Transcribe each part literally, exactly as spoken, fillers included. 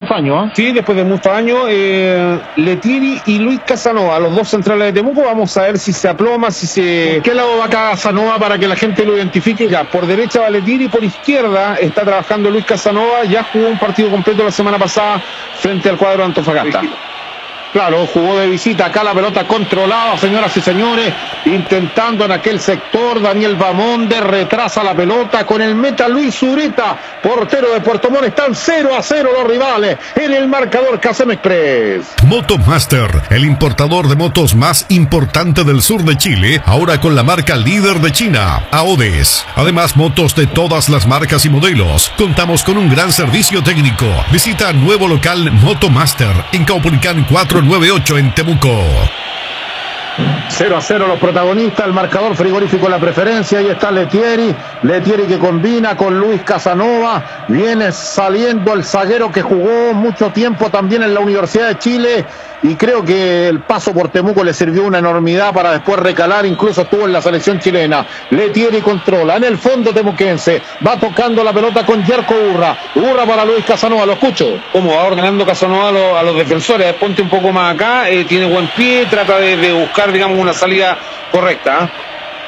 muchos años, ¿eh? Sí, después de muchos años, eh, Letieri y Luis Casanova, los dos centrales de Temuco. Vamos a ver si se aploma, si se... ¿Por qué lado va Casanova para que la gente lo identifique? Ya, por derecha va Letieri, por izquierda está trabajando Luis Casanova. Ya jugó un partido completo la semana pasada frente al cuadro de Antofagasta. Claro, jugó de visita, acá la pelota controlada, señoras y señores, intentando en aquel sector, Daniel Bamonde retrasa la pelota con el meta Luis Ureta, portero de Puerto Montt. Están cero a cero los rivales en el marcador Casem Express. Motomaster, el importador de motos más importante del sur de Chile, ahora con la marca líder de China, Aodes. Además, motos de todas las marcas y modelos. Contamos con un gran servicio técnico. Visita nuevo local Motomaster en Caupolicán cuatro nueve ocho en Temuco. cero a cero los protagonistas, el marcador frigorífico la preferencia. Ahí está Letieri, Letieri que combina con Luis Casanova. Viene saliendo el zaguero que jugó mucho tiempo también en la Universidad de Chile, y creo que el paso por Temuco le sirvió una enormidad para después recalar, incluso estuvo en la selección chilena. Letieri controla, en el fondo temuquense, va tocando la pelota con Yerko Urra, Urra para Luis Casanova, lo escucho. Como va ordenando Casanova a los, a los defensores, ponte un poco más acá, eh, tiene buen pie, trata de, de buscar, digamos, una salida correcta, ¿eh?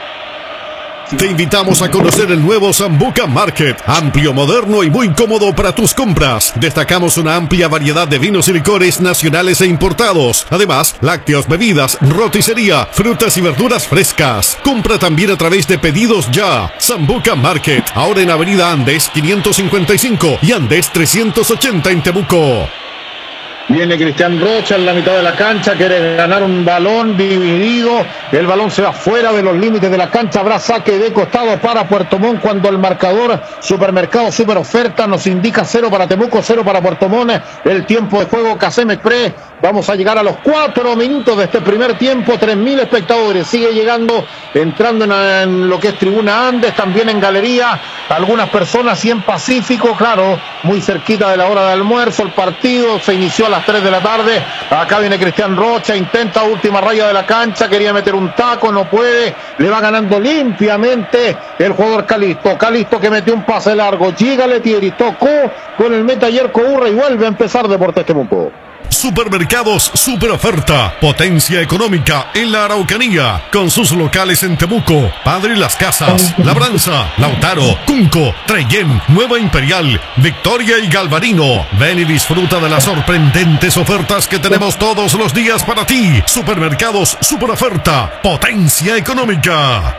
Te invitamos a conocer el nuevo Sambuca Market, amplio, moderno y muy cómodo para tus compras. Destacamos una amplia variedad de vinos y licores nacionales e importados. Además, lácteos, bebidas, roticería, frutas y verduras frescas. Compra también a través de Pedidos Ya. Sambuca Market, ahora en Avenida Andes quinientos cincuenta y cinco y Andes trescientos ochenta en Temuco. Viene Cristian Rocha en la mitad de la cancha, quiere ganar un balón dividido, el balón se va fuera de los límites de la cancha, habrá saque de costado para Puerto Montt cuando el marcador Supermercado Super Oferta nos indica cero para Temuco, cero para Puerto Montt. El tiempo de juego Casem Express, vamos a llegar a los cuatro minutos de este primer tiempo, tres mil espectadores, sigue llegando, entrando en, en lo que es Tribuna Andes, también en Galería, algunas personas y en Pacífico, claro, muy cerquita de la hora de almuerzo. El partido se inició a las tres de la tarde, acá viene Cristian Rocha, intenta última raya de la cancha, quería meter un taco, no puede, le va ganando limpiamente el jugador Calisto, Calisto que metió un pase largo, llega Letieri, tocó con el meta Yerko Urra y vuelve a empezar Deportes Temuco. Supermercados Super Oferta, potencia económica en la Araucanía, con sus locales en Temuco, Padre Las Casas, Labranza, Lautaro, Cunco, Trellén, Nueva Imperial, Victoria y Galvarino. Ven y disfruta de las sorprendentes ofertas que tenemos todos los días para ti. Supermercados Super Oferta, potencia económica.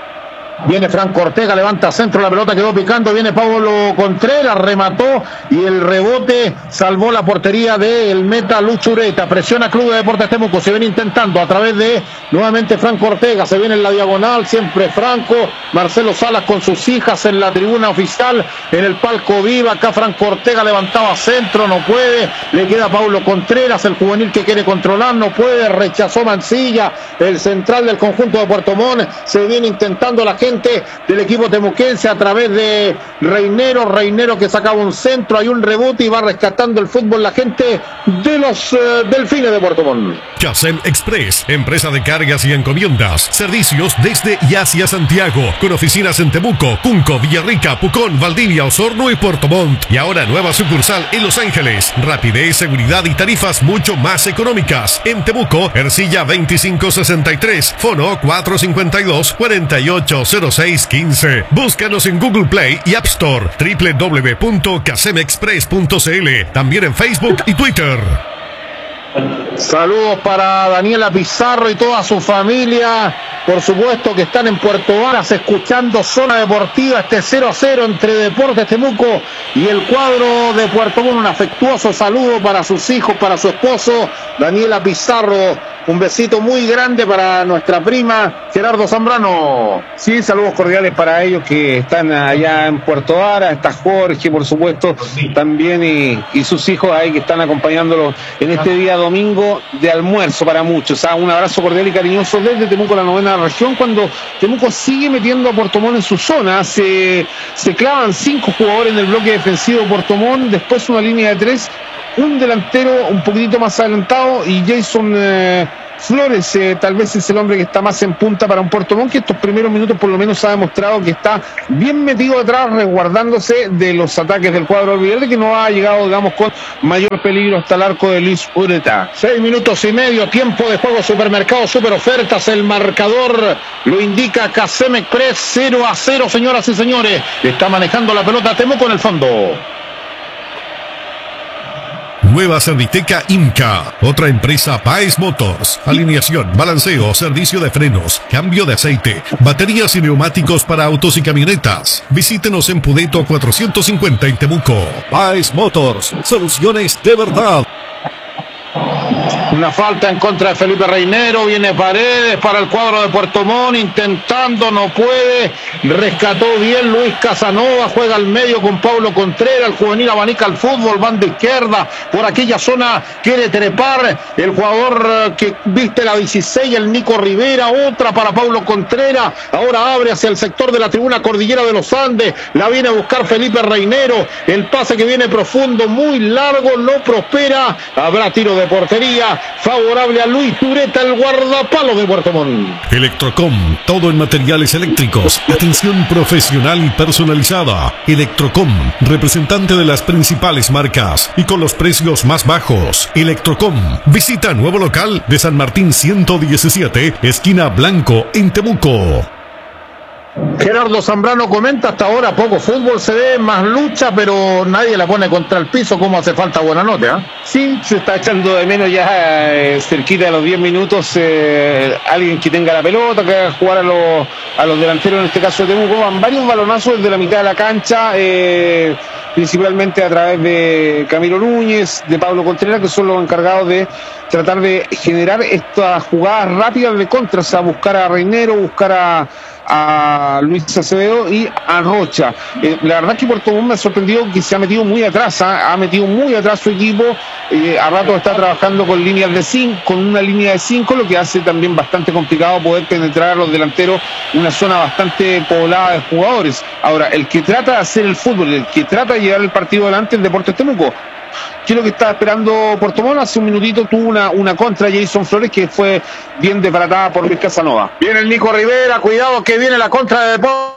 Viene Franco Ortega, levanta centro, la pelota quedó picando, viene Pablo Contreras, remató y el rebote salvó la portería del meta Lucho Ureta. Presiona Club de Deportes Temuco, se viene intentando a través de nuevamente Franco Ortega, se viene en la diagonal, siempre Franco, Marcelo Salas con sus hijas en la tribuna oficial, en el palco viva, acá Franco Ortega levantaba centro, no puede, le queda Pablo Contreras, el juvenil que quiere controlar, no puede, rechazó Mancilla, el central del conjunto de Puerto Montt, se viene intentando la gente del equipo temuquense a través de Reinero, Reinero que sacaba un centro, hay un rebote y va rescatando el fútbol la gente de los uh, Delfines de Puerto Montt. Casem Express, empresa de cargas y encomiendas, servicios desde y hacia Santiago, con oficinas en Temuco, Cunco, Villarrica, Pucón, Valdivia, Osorno y Puerto Montt, y ahora nueva sucursal en Los Ángeles. Rapidez, seguridad y tarifas mucho más económicas. En Temuco, Ercilla veinticinco sesenta y tres, fono cuatro cinco dos, cuatro ocho cero seis uno cinco. Búscanos en Google Play y App Store, doble u doble u doble u punto casem express punto c l, también en Facebook y Twitter. Saludos para Daniela Pizarro y toda su familia, por supuesto que están en Puerto Varas escuchando Zona Deportiva, este cero a cero entre Deportes Temuco y el cuadro de Puerto Montt. Un afectuoso saludo para sus hijos, para su esposo, Daniela Pizarro. Un besito muy grande para nuestra prima Gerardo Zambrano. Sí, saludos cordiales para ellos que están allá en Puerto Varas. Está Jorge, por supuesto, también y, y sus hijos ahí que están acompañándolos en este día domingo de almuerzo para muchos. ¿Ah? Un abrazo cordial y cariñoso desde Temuco, la novena región, cuando Temuco sigue metiendo a Puerto Montt en su zona. Se, se clavan cinco jugadores en el bloque defensivo de Puerto Montt, después una línea de tres, un delantero un poquitito más adelantado y Jason... Eh, Flores eh, tal vez es el hombre que está más en punta para un Puerto Montt, que estos primeros minutos por lo menos ha demostrado que está bien metido atrás, resguardándose de los ataques del cuadro verde, que no ha llegado, digamos, con mayor peligro hasta el arco de Luis Ureta. Seis minutos y medio, tiempo de juego, Supermercado Super Ofertas, el marcador lo indica Casem Express, cero a cero, señoras y señores. Está manejando la pelota Temuco en el fondo. Nueva Serviteca Imca, otra empresa Paes Motors, alineación, balanceo, servicio de frenos, cambio de aceite, baterías y neumáticos para autos y camionetas. Visítenos en Pudeto cuatrocientos cincuenta en Temuco. Paes Motors, soluciones de verdad. Una falta en contra de Felipe Reinero, viene Paredes para el cuadro de Puerto Montt, intentando, no puede, rescató bien Luis Casanova, juega al medio con Pablo Contreras, el juvenil abanica al fútbol, banda izquierda, por aquella zona quiere trepar el jugador que viste la dieciséis, el Nico Rivera, otra para Pablo Contreras, ahora abre hacia el sector de la tribuna Cordillera de los Andes, la viene a buscar Felipe Reinero, el pase que viene profundo, muy largo, no prospera, habrá tiro de portería, favorable a Luis Ureta, el guardapalo de Puerto Montt. Electrocom, todo en materiales eléctricos, atención profesional y personalizada. Electrocom, representante de las principales marcas y con los precios más bajos. Electrocom, visita nuevo local de San Martín ciento diecisiete, esquina Blanco, en Temuco. Gerardo Zambrano comenta, hasta ahora poco fútbol, se ve más lucha, pero nadie la pone contra el piso, como hace falta buena nota, ¿eh? Sí, se está echando de menos ya eh, cerquita de los diez minutos eh, alguien que tenga la pelota, que haga jugar a los, a los delanteros, en este caso de Temuco. Van varios balonazos desde la mitad de la cancha, eh, principalmente a través de Camilo Núñez, de Pablo Contreras, que son los encargados de tratar de generar estas jugadas rápidas de contra, o sea, buscar a Reinero, buscar a a Luis Acevedo y a Rocha. Eh, la verdad es que Puerto Montt me ha sorprendido que se ha metido muy atrás, ¿eh? ha metido muy atrás su equipo, eh, a rato está trabajando con líneas de cinco, con una línea de cinco, lo que hace también bastante complicado poder penetrar a los delanteros, una zona bastante poblada de jugadores. Ahora, el que trata de hacer el fútbol, el que trata de llevar el partido adelante, el Deportes Temuco. ¿Qué es lo que estaba esperando Puerto Montt? Hace un minutito tuvo una, una contra Jason Flores que fue bien desbaratada por Luis Casanova. Viene el Nico Rivera, cuidado que viene la contra de Deportes.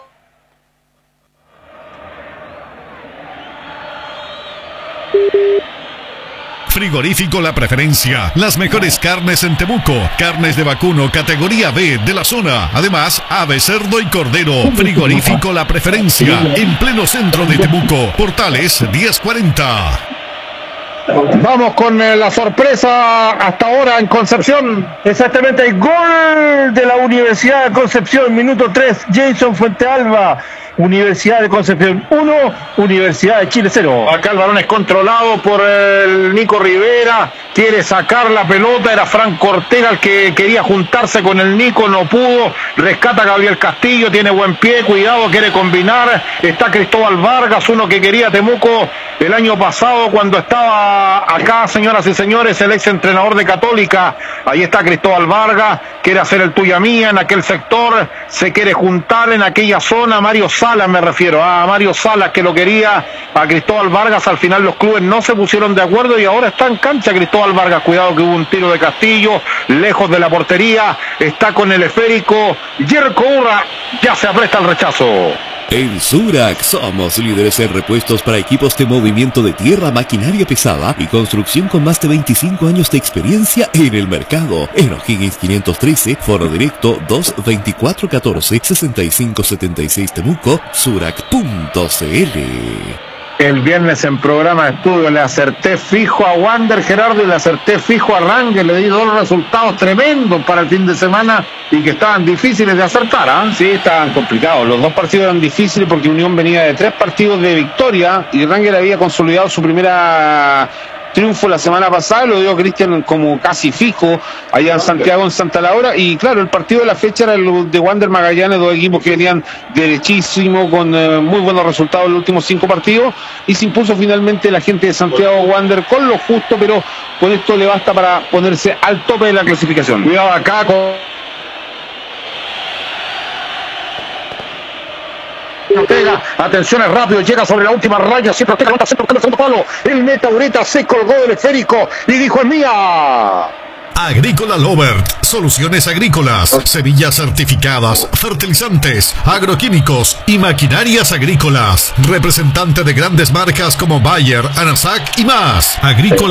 Frigorífico La Preferencia, las mejores carnes en Temuco, carnes de vacuno categoría B de la zona, además ave, cerdo y cordero. Frigorífico La Preferencia, en pleno centro de Temuco, Portales diez cuarenta. Vamos con eh, la sorpresa hasta ahora en Concepción. Exactamente, el gol de la Universidad de Concepción, minuto tres, Jason Fuentealba. Universidad de Concepción uno, Universidad de Chile cero. Acá el balón es controlado por el Nico Rivera, quiere sacar la pelota, era Frank Ortega el que quería juntarse con el Nico, no pudo, rescata a Gabriel Castillo, tiene buen pie, cuidado, quiere combinar, está Cristóbal Vargas, uno que quería Temuco el año pasado cuando estaba acá, señoras y señores, el ex entrenador de Católica, ahí está Cristóbal Vargas, quiere hacer el tuya mía en aquel sector, se quiere juntar en aquella zona, Mario Salas me refiero, a Mario Salas que lo quería, a Cristóbal Vargas, al final los clubes no se pusieron de acuerdo y ahora está en cancha Cristóbal Vargas, cuidado que hubo un tiro de Castillo, lejos de la portería, está con el esférico, Jerko Urra, ya se apresta el rechazo. En Surac somos líderes en repuestos para equipos de movimiento de tierra, maquinaria pesada y construcción con más de veinticinco años de experiencia en el mercado. En O'Higgins quinientos trece, Foro Directo dos veinticuatro catorce sesenta y cinco setenta y seis Temuco, surac punto c l. El viernes en programa de estudio le acerté fijo a Wander, Gerardo, y le acerté fijo a Rangel, le di dos resultados tremendos para el fin de semana y que estaban difíciles de acertar, ¿ah? ¿eh? Sí, estaban complicados, los dos partidos eran difíciles porque Unión venía de tres partidos de victoria y Rangel había consolidado su primera triunfo la semana pasada, lo dio Cristian como casi fijo allá en Santiago, en Santa Laura, y claro, el partido de la fecha era el de Wander Magallanes, dos equipos que venían derechísimo, con eh, muy buenos resultados en los últimos cinco partidos, y se impuso finalmente la gente de Santiago Wander con lo justo, pero con esto le basta para ponerse al tope de la clasificación. Cuidado acá con Ortega, atención, es rápido, llega sobre la última raya, siempre Ortega, levanta centro, buscando el segundo palo, el Neta Ureta se colgó del esférico y dijo: es mía. Agrícola Lovert, soluciones agrícolas, semillas certificadas, fertilizantes, agroquímicos y maquinarias agrícolas. Representante de grandes marcas como Bayer, Anasac y más. Agrícola